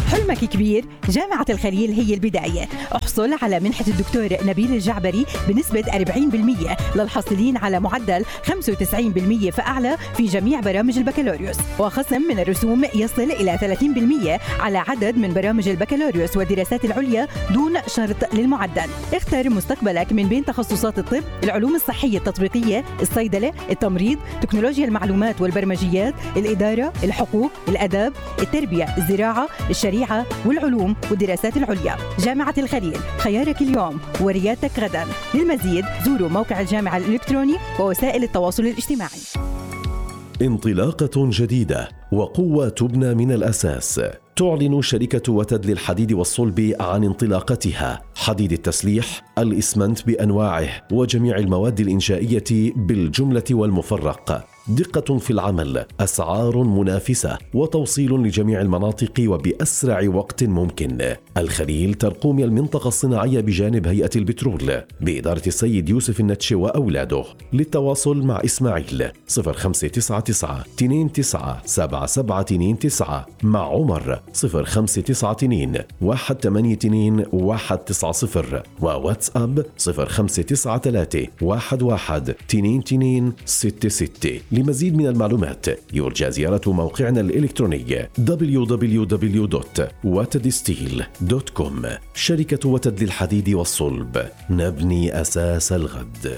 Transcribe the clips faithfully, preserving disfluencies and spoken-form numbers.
حلمك كبير؟ جامعة الخليل هي البداية. احصل على منحة الدكتور نبيل الجعبري بنسبة أربعين بالمئة للحاصلين على معدل خمسة وتسعين بالمئة فأعلى في جميع برامج البكالوريوس، وخصم من الرسوم يصل إلى ثلاثين بالمئة على عدد من برامج البكالوريوس والدراسات العليا دون شرط للمعدل. اختر مستقبلك من بين تخصصات الطب، العلوم الصحية التطبيقية، الصيدلة، التمريض، تكنولوجيا المعلومات والبرمجيات، الإدارة، الحقوق، الأداب، التربية، الزراعة، الشريعة والعلوم والدراسات العليا. جامعة الخليل، خيارك اليوم وريادتك غدا. للمزيد زوروا موقع الجامعة الإلكتروني ووسائل التواصل الاجتماعي. انطلاقة جديدة وقوة تبنى من الأساس. تعلن شركة وتد للحديد والصلب عن انطلاقتها. حديد التسليح، الإسمنت بأنواعه وجميع المواد الإنشائية بالجملة والمفرق. دقة في العمل، أسعار منافسة، وتوصيل لجميع المناطق وبأسرع وقت ممكن. الخليل ترقوم المنطقة الصناعية بجانب هيئة البترول بإدارة السيد يوسف النتشي وأولاده. للتواصل مع إسماعيل صفر خمسة تسعة تسعة اثنين تسعة سبعة سبعة اثنين تسعة، مع عمر صفر خمسة تسعة اثنين واحد ثمانية اثنين واحد تسعة صفر، وواتساب صفر خمسة تسعة ثلاثة واحد واحد اثنين اثنين ستة ستة. لمزيد من المعلومات يرجى زيارة موقعنا الإلكتروني دبليو دبليو دبليو دوت وتد ستيل دوت كوم. شركة وتد للحديد والصلب، نبني أساس الغد.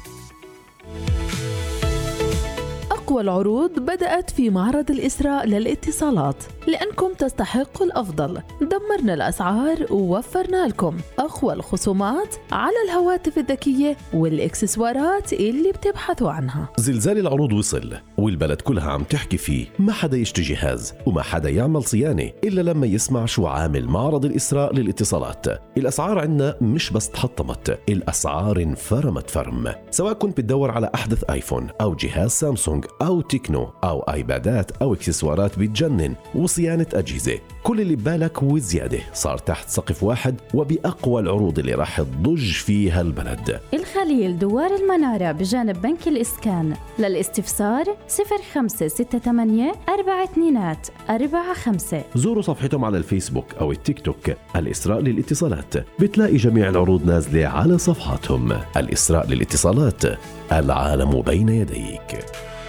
أقوى العروض بدأت في معرض الإسراء للاتصالات، لأنكم تستحقوا الأفضل. دمرنا الأسعار ووفرنا لكم أقوى الخصومات على الهواتف الذكية والإكسسوارات اللي بتبحثوا عنها. زلزال العروض وصل والبلد كلها عم تحكي فيه. ما حدا يشتري جهاز وما حدا يعمل صيانة إلا لما يسمع شو عامل معرض الإسراء للاتصالات. الأسعار عندنا مش بس تحطمت، الأسعار انفرمت فرم. سواء كنت بتدور على أحدث آيفون أو جهاز سامسونج أو تكنو أو آيبادات أو إكسسوارات بتجنن وصيانة أجهزة، كل اللي ببالك وزيادة صار تحت سقف واحد وبأقوى العروض اللي راح تضج فيها البلد. الخليل دوار المنارة بجانب بنك الإسكان. للاستفسار صفر خمسة ستة ثمانية أربعة اثنين أربعة خمسة. زوروا صفحتهم على الفيسبوك أو التيك توك الإسراء للاتصالات، بتلاقي جميع العروض نازلة على صفحاتهم. الإسراء للاتصالات، العالم بين يديك.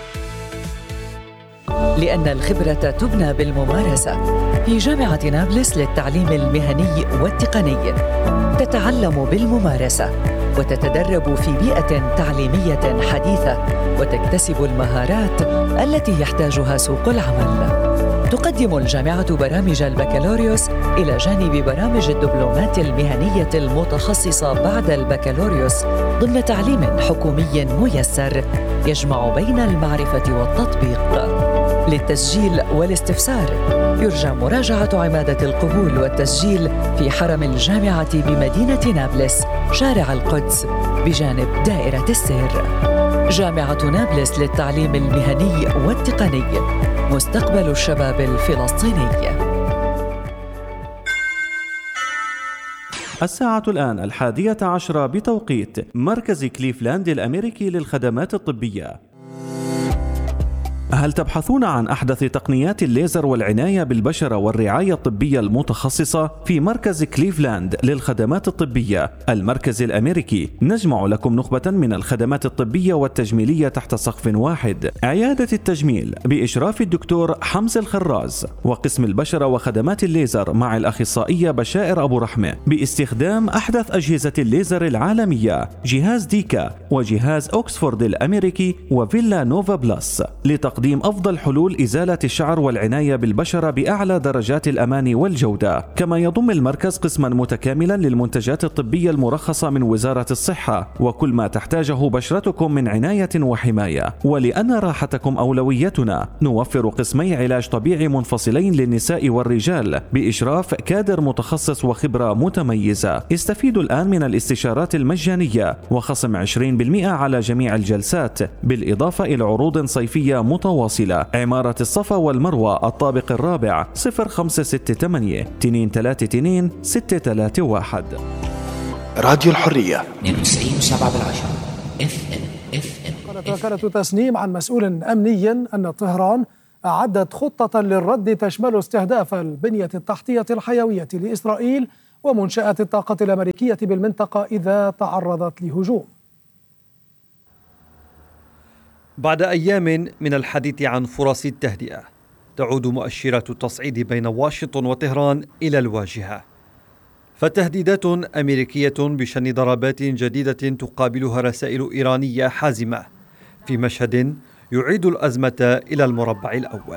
لأن الخبرة تبنى بالممارسة. في جامعة نابلس للتعليم المهني والتقني تتعلم بالممارسة وتتدرب في بيئة تعليمية حديثة وتكتسب المهارات التي يحتاجها سوق العمل. تقدم الجامعة برامج البكالوريوس إلى جانب برامج الدبلومات المهنية المتخصصة بعد البكالوريوس ضمن تعليم حكومي ميسر يجمع بين المعرفة والتطبيق. للتسجيل والاستفسار يرجى مراجعة عمادة القبول والتسجيل في حرم الجامعة بمدينة نابلس، شارع القدس بجانب دائرة السير. جامعة نابلس للتعليم المهني والتقني، مستقبل الشباب الفلسطيني. الساعة الآن الحادية عشرة بتوقيت مركز كليفلاند الأمريكي للخدمات الطبية. هل تبحثون عن أحدث تقنيات الليزر والعناية بالبشرة والرعاية الطبية المتخصصة؟ في مركز كليفلاند للخدمات الطبية المركز الأمريكي نجمع لكم نخبة من الخدمات الطبية والتجميلية تحت سقف واحد. عيادة التجميل بإشراف الدكتور حمزة الخراز، وقسم البشرة وخدمات الليزر مع الأخصائية بشائر أبو رحمة باستخدام أحدث أجهزة الليزر العالمية، جهاز ديكا وجهاز أوكسفورد الأمريكي وفيلا نوفا بلس، لتقديم تقديم أفضل حلول إزالة الشعر والعناية بالبشرة بأعلى درجات الأمان والجودة. كما يضم المركز قسما متكاملا للمنتجات الطبية المرخصة من وزارة الصحة وكل ما تحتاجه بشرتكم من عناية وحماية. ولأن راحتكم أولويتنا نوفر قسمي علاج طبيعي منفصلين للنساء والرجال بإشراف كادر متخصص وخبرة متميزة. استفيدوا الآن من الاستشارات المجانية وخصم عشرين بالمئة على جميع الجلسات، بالإضافة إلى عروض صيفية متواصلة. عمارة الصفا والمروة الطابق الرابع صفر خمسة ستة ثمانية اثنين ثلاثة اثنين ستة ثلاثة واحد. راديو الحرية اثنين وتسعين وسبعة بالعشرة اف ام اف ام. قالت وكالة تسنيم عن مسؤول أمني أن طهران أعدت خطة للرد تشمل استهداف البنية التحتية الحيوية لإسرائيل ومنشآت الطاقة الأمريكية بالمنطقة إذا تعرضت لهجوم. بعد أيام من الحديث عن فرص التهدئة، تعود مؤشرات التصعيد بين واشنطن وطهران إلى الواجهة، فتهديدات أمريكية بشن ضربات جديدة تقابلها رسائل إيرانية حازمة في مشهد يعيد الأزمة إلى المربع الأول.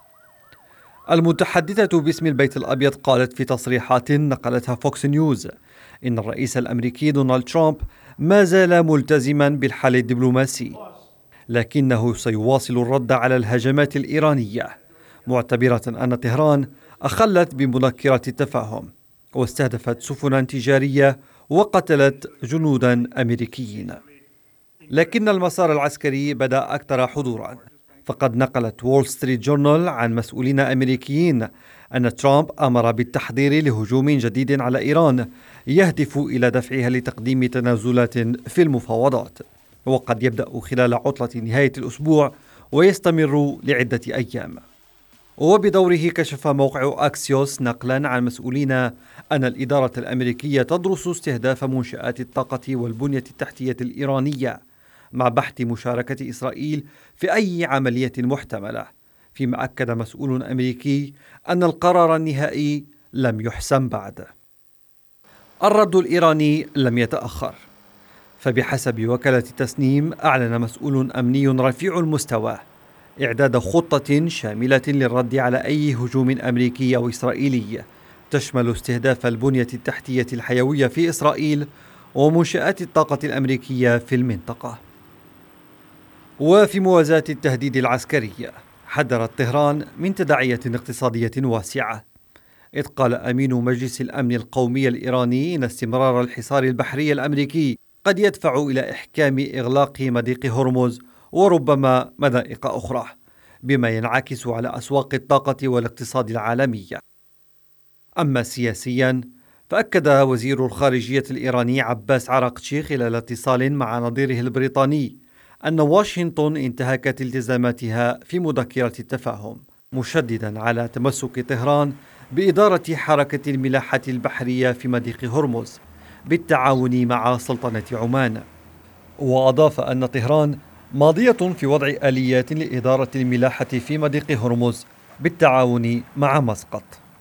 المتحدثة باسم البيت الأبيض قالت في تصريحات نقلتها فوكس نيوز إن الرئيس الأمريكي دونالد ترامب ما زال ملتزما بالحل الدبلوماسي، لكنه سيواصل الرد على الهجمات الإيرانية، معتبرة أن طهران أخلت بمذكرة التفاهم واستهدفت سفنا تجارية وقتلت جنودا أمريكيين. لكن المسار العسكري بدأ أكثر حضورا، فقد نقلت وول ستريت جورنال عن مسؤولين أمريكيين أن ترامب أمر بالتحضير لهجوم جديد على إيران يهدف إلى دفعها لتقديم تنازلات في المفاوضات، وقد يبدأ خلال عطلة نهاية الأسبوع ويستمر لعدة أيام. وبدوره كشف موقع أكسيوس نقلا عن مسؤولين أن الإدارة الأمريكية تدرس استهداف منشآت الطاقة والبنية التحتية الإيرانية مع بحث مشاركة إسرائيل في أي عملية محتملة، فيما أكد مسؤول أمريكي أن القرار النهائي لم يحسم بعد. الرد الإيراني لم يتأخر، فبحسب وكالة تسنيم أعلن مسؤول أمني رفيع المستوى إعداد خطة شاملة للرد على أي هجوم أمريكي أو إسرائيلي تشمل استهداف البنية التحتية الحيوية في إسرائيل ومنشآت الطاقة الأمريكية في المنطقة. وفي موازاة التهديد العسكري، حذرت طهران من تداعية اقتصادية واسعة، إذ قال أمين مجلس الأمن القومي الإيراني إن استمرار الحصار البحري الأمريكي قد يدفع إلى إحكام إغلاق مضيق هرمز وربما مضائق أخرى، بما ينعكس على أسواق الطاقة والاقتصاد العالمي. أما سياسيا، فأكد وزير الخارجية الإيراني عباس عراقتشي خلال اتصال مع نظيره البريطاني أن واشنطن انتهكت التزاماتها في مذكرة التفاهم، مشددا على تمسك طهران بإدارة حركة الملاحة البحرية في مضيق هرمز بالتعاون مع سلطنة عمان. وأضاف أن طهران ماضية في وضع آليات لإدارة الملاحة في مضيق هرمز بالتعاون مع مسقط.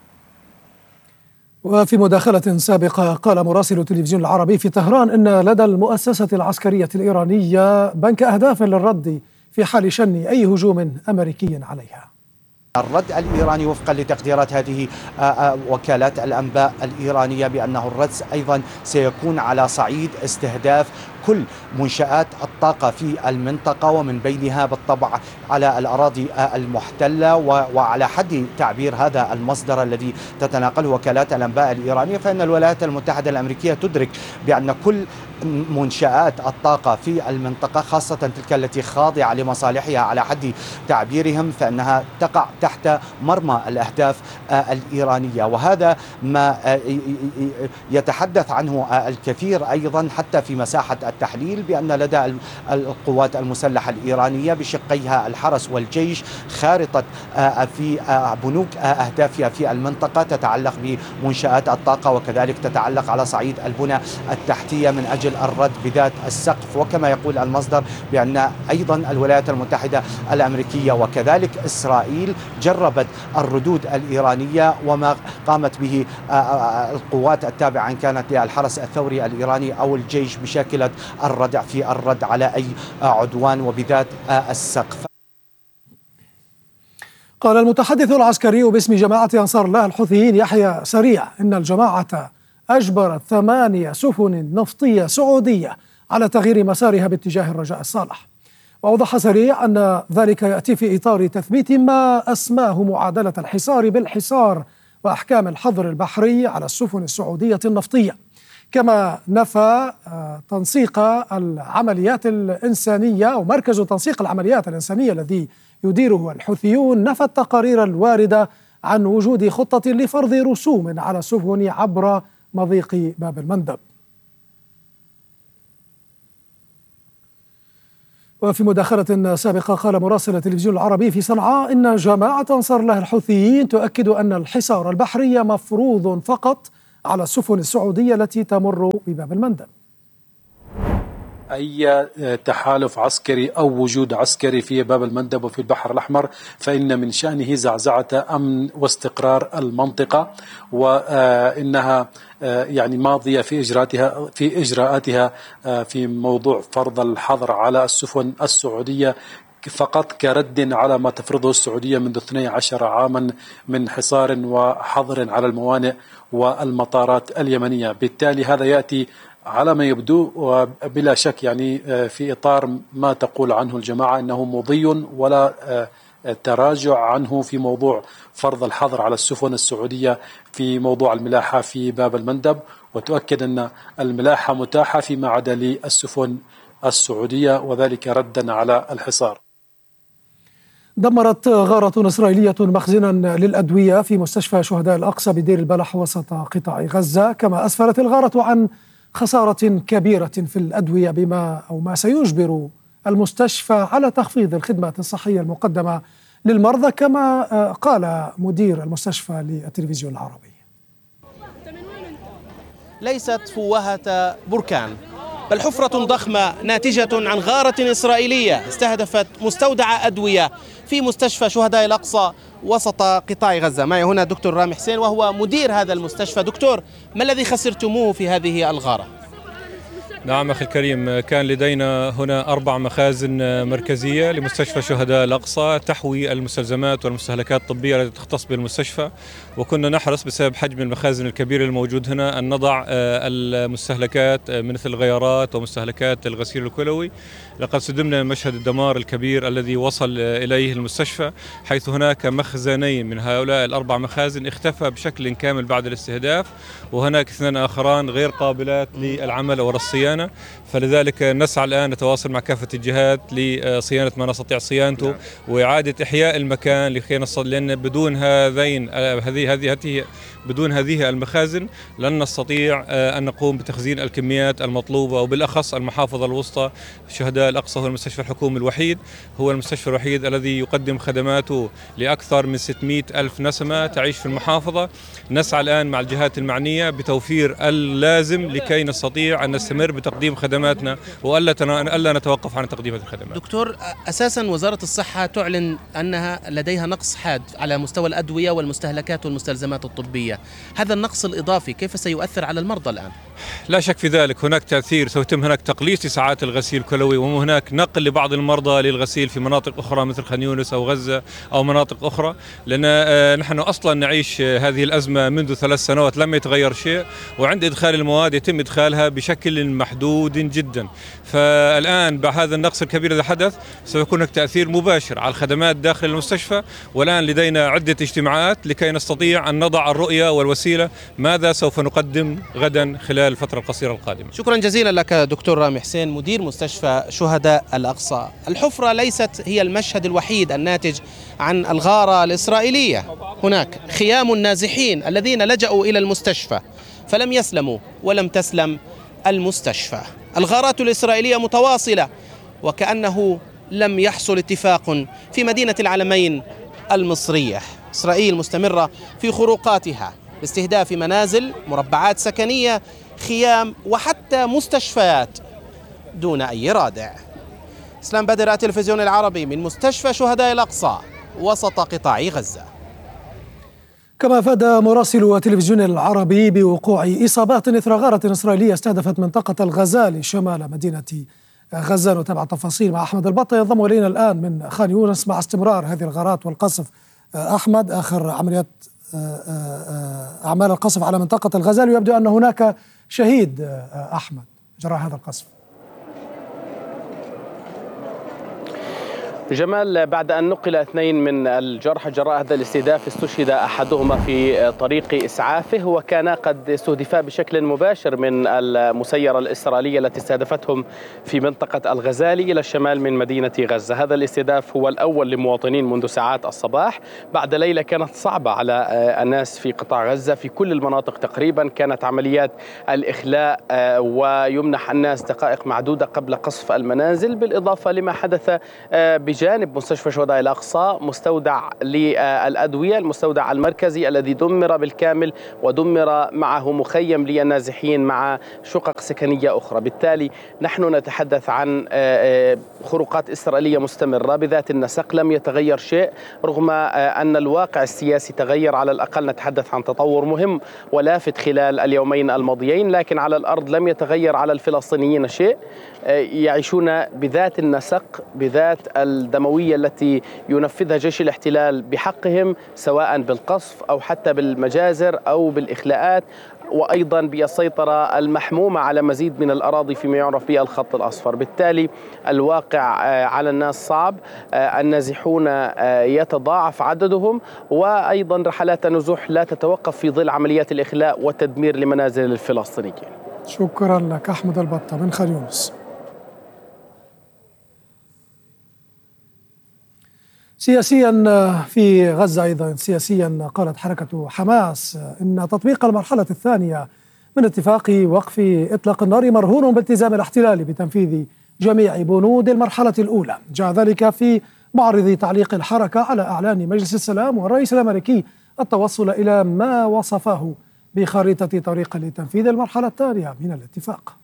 وفي مداخلة سابقة قال مراسل التلفزيون العربي في طهران أن لدى المؤسسة العسكرية الإيرانية بنك أهداف للرد في حال شن أي هجوم أمريكي عليها. الرد الإيراني وفقا لتقديرات هذه وكالات الأنباء الإيرانية بأنه الرد أيضا سيكون على صعيد استهداف كل منشآت الطاقة في المنطقة، ومن بينها بالطبع على الأراضي المحتلة. وعلى حد تعبير هذا المصدر الذي تتناقله وكالات الأنباء الإيرانية، فإن الولايات المتحدة الأمريكية تدرك بأن كل منشآت الطاقة في المنطقة، خاصة تلك التي خاضعة لمصالحها على حد تعبيرهم، فإنها تقع تحت مرمى الأهداف الإيرانية. وهذا ما يتحدث عنه الكثير أيضا حتى في مساحة التحليل، بأن لدى القوات المسلحة الإيرانية بشقيها الحرس والجيش خارطة في بنوك أهدافها في المنطقة تتعلق بمنشآت الطاقة، وكذلك تتعلق على صعيد البنى التحتية من أجل الرد بذات السقف. وكما يقول المصدر بأن أيضا الولايات المتحدة الأمريكية وكذلك إسرائيل جربت الردود الإيرانية وما قامت به القوات التابعة إن كانت للحرس الثوري الإيراني أو الجيش بشاكلة الردع في الرد على أي عدوان وبذات السقف. قال المتحدث العسكري باسم جماعة أنصار الله الحوثيين يحيى سريع إن الجماعة أجبرت ثمانية سفن نفطية سعودية على تغيير مسارها باتجاه الرجاء الصالح. وأوضح سريع أن ذلك يأتي في إطار تثبيت ما أسماه معادلة الحصار بالحصار وأحكام الحظر البحري على السفن السعودية النفطية. كما نفى تنسيق العمليات الإنسانية أو مركز تنسيق العمليات الإنسانية الذي يديره الحوثيون، نفى التقارير الواردة عن وجود خطة لفرض رسوم على السفن عبر مضيق باب المندب. وفي مداخلة سابقة قال مراسل التلفزيون العربي في صنعاء إن جماعة أنصار الله الحوثيين تؤكد أن الحصار البحري مفروض فقط على السفن السعودية التي تمر بباب المندب. أي تحالف عسكري أو وجود عسكري في باب المندب وفي البحر الأحمر فإن من شأنه زعزعة أمن واستقرار المنطقة، وإنها يعني ماضية في إجراءاتها في إجراءاتها في موضوع فرض الحظر على السفن السعودية فقط كرد على ما تفرضه السعودية منذ اثني عشر عاما من حصار وحظر على الموانئ والمطارات اليمنية. بالتالي هذا يأتي على ما يبدو وبلا شك يعني في إطار ما تقول عنه الجماعة أنه مضي ولا تراجع عنه في موضوع فرض الحظر على السفن السعودية في موضوع الملاحة في باب المندب، وتؤكد أن الملاحة متاحة فيما عدا للسفن السعودية، وذلك ردا على الحصار. دمرت غارة إسرائيلية مخزنا للأدوية في مستشفى شهداء الأقصى بدير البلح وسط قطاع غزة، كما أسفرت الغارة عن خسارة كبيرة في الأدوية بما أو ما سيجبر المستشفى على تخفيض الخدمات الصحية المقدمة للمرضى، كما قال مدير المستشفى للتلفزيون العربي. ليست فوهة بركان بل حفرة ضخمة ناتجة عن غارة إسرائيلية استهدفت مستودع أدوية في مستشفى شهداء الأقصى وسط قطاع غزة. معي هنا دكتور رامي حسين وهو مدير هذا المستشفى. دكتور، ما الذي خسرتموه في هذه الغارة؟ نعم أخي الكريم، كان لدينا هنا أربع مخازن مركزية لمستشفى شهداء الأقصى تحوي المستلزمات والمستهلكات الطبية التي تختص بالمستشفى، وكنا نحرص بسبب حجم المخازن الكبير الموجود هنا أن نضع المستهلكات مثل الغيارات ومستهلكات الغسيل الكلوي. لقد صدمنا مشهد الدمار الكبير الذي وصل إليه المستشفى، حيث هناك مخزنين من هؤلاء الأربع مخازن اختفى بشكل كامل بعد الاستهداف، وهناك اثنان آخران غير قابلات للعمل أو الصيانة. فلذلك نسعى الآن نتواصل مع كافة الجهات لصيانة ما نستطيع صيانته وإعادة إحياء المكان لكي نستطيع، لأن بدون هذين هذه هذه بدون هذه المخازن لن نستطيع أن نقوم بتخزين الكميات المطلوبة، وبالأخص المحافظة الوسطى شهداء الأقصى هو المستشفى الحكومي الوحيد، هو المستشفى الوحيد الذي يقدم خدماته لأكثر من ستمئة ألف نسمة تعيش في المحافظة. نسعى الآن مع الجهات المعنية بتوفير اللازم لكي نستطيع أن نستمر بتقديم خدماتنا وألا ألا نتوقف عن تقديم هذه الخدمات. دكتور، أساسا وزارة الصحة تعلن أنها لديها نقص حاد على مستوى الأدوية والمستهلكات والمستلزمات الطبية، هذا النقص الإضافي كيف سيؤثر على المرضى الآن؟ لا شك في ذلك، هناك تأثير، سيتم هناك تقليص لساعات الغسيل الكلوي، وهناك نقل لبعض المرضى للغسيل في مناطق أخرى مثل خان يونس أو غزة أو مناطق أخرى، لأن نحن أصلا نعيش هذه الأزمة منذ ثلاث سنوات لم يتغير شيء، وعند إدخال المواد يتم إدخالها بشكل محدود جدا. فالآن بعد هذا النقص الكبير الذي حدث سيكون هناك تأثير مباشر على الخدمات داخل المستشفى، والآن لدينا عدة اجتماعات لكي نستطيع أن نضع الرؤية والوسيلة ماذا سوف نقدم غدا خلال الفترة القصيرة القادمة. شكرا جزيلا لك دكتور رامي حسين مدير مستشفى شهداء الأقصى. الحفرة ليست هي المشهد الوحيد الناتج عن الغارة الإسرائيلية، هناك خيام النازحين الذين لجأوا إلى المستشفى فلم يسلموا ولم تسلم المستشفى. الغارات الإسرائيلية متواصلة وكأنه لم يحصل اتفاق في مدينة العلمين المصرية. إسرائيل مستمرة في خروقاتها باستهداف منازل، مربعات سكنية، خيام وحتى مستشفيات دون أي رادع. إسلام بدر، التلفزيون العربي من مستشفى شهداء الأقصى وسط قطاع غزة. كما أفاد مراسل التلفزيون العربي بوقوع إصابات إثر غارة إسرائيلية استهدفت منطقة الغزال شمال مدينة غزة. نتابع التفاصيل مع أحمد البطة ينضم إلينا الآن من خان يونس مع استمرار هذه الغارات والقصف. أحمد، آخر عمليات أعمال القصف على منطقة الغزال، ويبدو أن هناك شهيد أحمد جراء هذا القصف. جمال، بعد أن نقل اثنين من الجرحى جراء هذا الاستهداف استشهد أحدهما في طريق إسعافه، وكان قد استهدفا بشكل مباشر من المسيرة الإسرائيلية التي استهدفتهم في منطقة الغزالي إلى الشمال من مدينة غزة. هذا الاستهداف هو الأول لمواطنين منذ ساعات الصباح بعد ليلة كانت صعبة على الناس في قطاع غزة. في كل المناطق تقريبا كانت عمليات الإخلاء ويمنح الناس دقائق معدودة قبل قصف المنازل، بالإضافة لما حدث بجانب مستشفى شهداء الأقصى مستودع للأدوية، المستودع المركزي الذي دمر بالكامل ودمر معه مخيم للنازحين مع شقق سكنية أخرى. بالتالي نحن نتحدث عن خروقات إسرائيلية مستمرة بذات النسق، لم يتغير شيء رغم أن الواقع السياسي تغير. على الأقل نتحدث عن تطور مهم ولافت خلال اليومين الماضيين، لكن على الأرض لم يتغير على الفلسطينيين شيء. يعيشون بذات النسق، بذات الدموية التي ينفذها جيش الاحتلال بحقهم، سواء بالقصف أو حتى بالمجازر أو بالإخلاءات، وأيضا بالسيطرة المحمومة على مزيد من الأراضي فيما يعرف بالخط الأصفر. بالتالي الواقع على الناس صعب، النازحون يتضاعف عددهم، وأيضا رحلات النزوح لا تتوقف في ظل عمليات الإخلاء والتدمير لمنازل الفلسطينيين. شكرا لك أحمد البطة من خان يونس. سياسيا في غزة أيضا سياسيا قالت حركة حماس إن تطبيق المرحلة الثانية من اتفاق وقف إطلاق النار مرهون بالتزام الاحتلال بتنفيذ جميع بنود المرحلة الأولى. جاء ذلك في معرض تعليق الحركة على إعلان مجلس السلام والرئيس الأمريكي التوصل إلى ما وصفه بخريطة طريق لتنفيذ المرحلة الثانية من الاتفاق.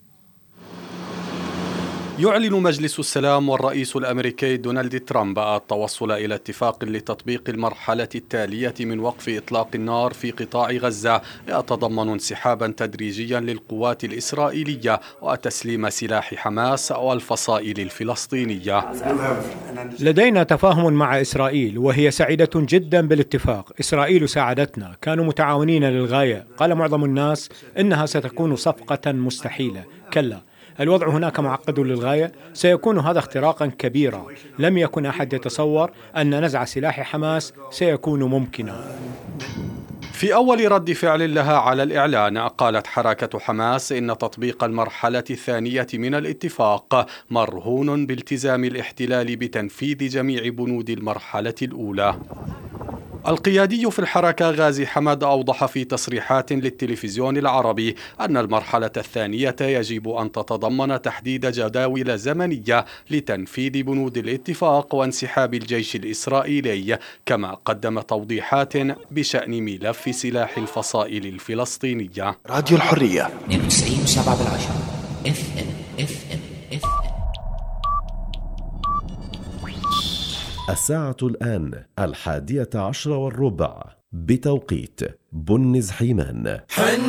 يعلن مجلس السلام والرئيس الأمريكي دونالد ترامب التوصل إلى اتفاق لتطبيق المرحلة التالية من وقف إطلاق النار في قطاع غزة، يتضمن انسحابا تدريجيا للقوات الإسرائيلية وتسليم سلاح حماس والفصائل الفلسطينية. لدينا تفاهم مع إسرائيل وهي سعيدة جدا بالاتفاق. إسرائيل ساعدتنا، كانوا متعاونين للغاية. قال معظم الناس إنها ستكون صفقة مستحيلة. كلا، الوضع هناك معقد للغاية. سيكون هذا اختراقا كبيرا. لم يكن أحد يتصور أن نزع سلاح حماس سيكون ممكنا. في أول رد فعل لها على الإعلان، قالت حركة حماس إن تطبيق المرحلة الثانية من الاتفاق مرهون بالتزام الاحتلال بتنفيذ جميع بنود المرحلة الأولى. القيادي في الحركة غازي حمد أوضح في تصريحات للتلفزيون العربي أن المرحلة الثانية يجب أن تتضمن تحديد جداول زمنية لتنفيذ بنود الاتفاق وانسحاب الجيش الإسرائيلي، كما قدم توضيحات بشأن ملف سلاح الفصائل الفلسطينية. راديو الحرية اثنين وتسعين فاصلة سبعة بالعشرة اف ام اف ام اف ام. الساعة الآن الحادية عشر والربع بتوقيت بنز حيمان.